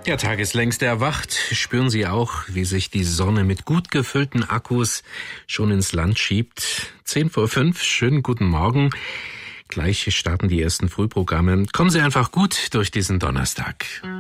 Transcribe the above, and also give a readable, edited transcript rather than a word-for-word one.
Ja, tageslängst erwacht. Spüren Sie auch, wie sich die Sonne mit gut gefüllten Akkus schon ins Land schiebt? 5:10, schönen guten Morgen. Gleich starten die ersten Frühprogramme. Kommen Sie einfach gut durch diesen Donnerstag.